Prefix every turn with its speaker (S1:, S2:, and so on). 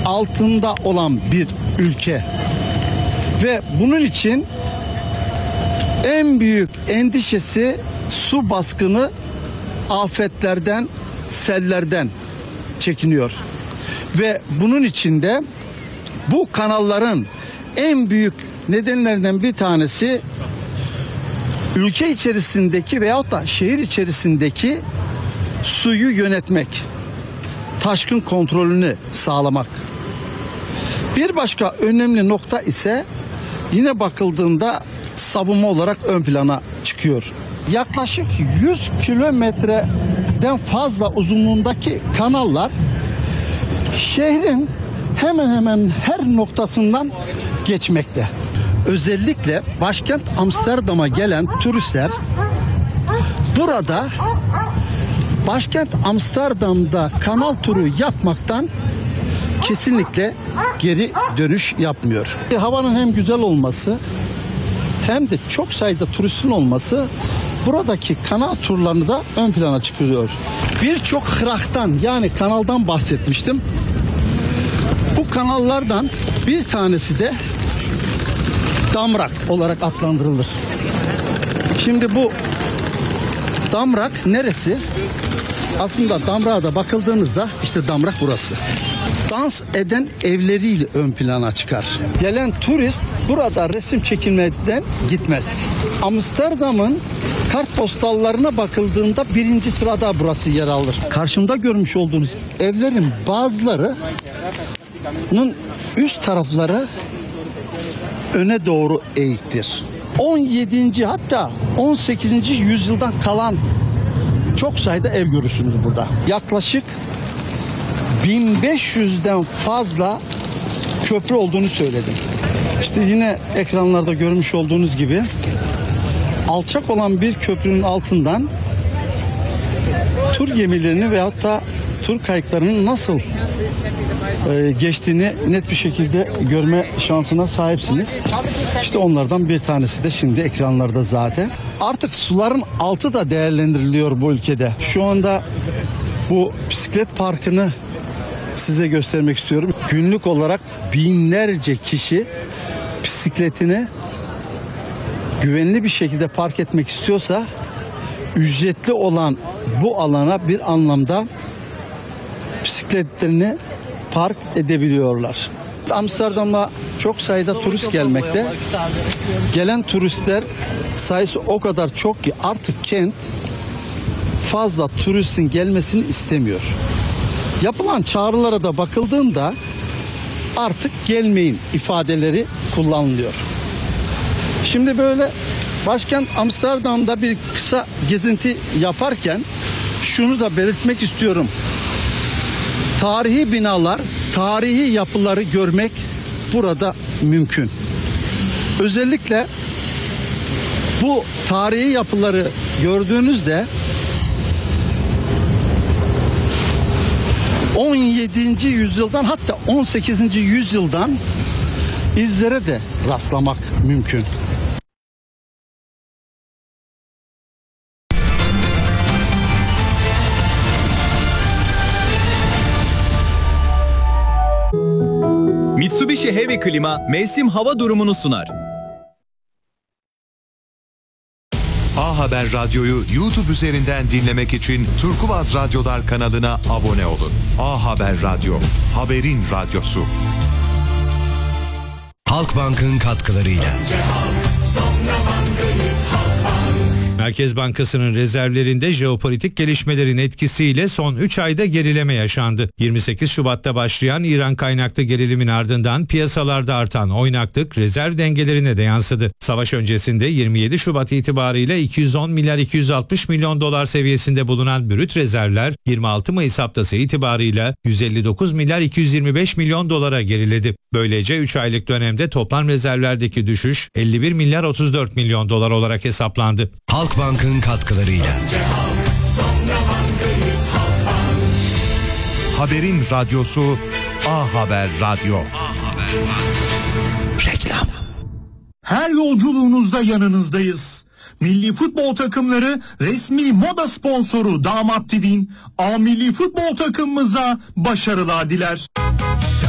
S1: altında olan bir ülke. Ve bunun için en büyük endişesi su baskını, afetlerden, sellerden çekiniyor. Ve bunun için de bu kanalların en büyük nedenlerinden bir tanesi ülke içerisindeki veyahut da şehir içerisindeki suyu yönetmek, taşkın kontrolünü sağlamak. Bir başka önemli nokta ise yine bakıldığında savunma olarak ön plana çıkıyor. Yaklaşık 100 kilometreden fazla uzunluğundaki kanallar şehrin hemen hemen her noktasından geçmekte. Özellikle başkent Amsterdam'a gelen turistler burada başkent Amsterdam'da kanal turu yapmaktan kesinlikle geri dönüş yapmıyor. Havanın hem güzel olması hem de çok sayıda turistin olması buradaki kanal turlarını da ön plana çıkarıyor. Birçok hıraktan yani kanaldan bahsetmiştim. Bu kanallardan bir tanesi de damrak olarak adlandırılır. Şimdi bu damrak neresi? Aslında damrağa da bakıldığınızda işte damrak burası. Dans eden evleriyle ön plana çıkar. Gelen turist burada resim çekilmeden gitmez. Amsterdam'ın kartpostallarına bakıldığında birinci sırada burası yer alır. Karşımda görmüş olduğunuz evlerin bazılarının üst tarafları öne doğru eğiktir. 17. hatta 18. yüzyıldan kalan çok sayıda ev görürsünüz burada. Yaklaşık 1500'den fazla köprü olduğunu söyledim. İşte yine ekranlarda görmüş olduğunuz gibi alçak olan bir köprünün altından tur gemilerini veyahut da tur kayıklarının nasıl geçtiğini net bir şekilde görme şansına sahipsiniz. İşte onlardan bir tanesi de şimdi ekranlarda zaten. Artık suların altı da değerlendiriliyor bu ülkede. Şu anda bu bisiklet parkını size göstermek istiyorum. Günlük olarak binlerce kişi bisikletini güvenli bir şekilde park etmek istiyorsa ücretli olan bu alana bir anlamda bisikletlerini park edebiliyorlar. Amsterdam'a çok sayıda turist gelmekte. Gelen turistler sayısı o kadar çok ki artık kent fazla turistin gelmesini istemiyor. Yapılan çağrılara da bakıldığında artık gelmeyin ifadeleri kullanılıyor. Şimdi böyle başkent Amsterdam'da bir kısa gezinti yaparken şunu da belirtmek istiyorum. Tarihi binalar, tarihi yapıları görmek burada mümkün. Özellikle bu tarihi yapıları gördüğünüzde 17. yüzyıldan hatta 18. yüzyıldan izlere de rastlamak mümkün.
S2: Mitsubishi Heavy Klima mevsim hava durumunu sunar.
S3: A Haber Radyo'yu YouTube üzerinden dinlemek için Turkuaz Radyolar kanalına abone olun. A Haber Radyo, haberin radyosu.
S4: Halkbank'ın katkılarıyla.
S5: Merkez Bankası'nın rezervlerinde jeopolitik gelişmelerin etkisiyle son 3 ayda gerileme yaşandı. 28 Şubat'ta başlayan İran kaynaklı gerilimin ardından piyasalarda artan oynaklık rezerv dengelerine de yansıdı. Savaş öncesinde 27 Şubat itibariyle 210 milyar 260 milyon dolar seviyesinde bulunan brüt rezervler 26 Mayıs haftası itibarıyla 159 milyar 225 milyon dolara geriledi. Böylece 3 aylık dönemde toplam rezervlerdeki düşüş 51 milyar 34 milyon dolar olarak hesaplandı.
S4: Halkbank'ın katkılarıyla.
S3: Haberin radyosu A Haber Radyo.
S4: Reklam.
S6: Her yolculuğunuzda yanınızdayız. Milli futbol takımları resmi moda sponsoru Damat TV'nin A Milli Futbol takımımıza başarılar diler.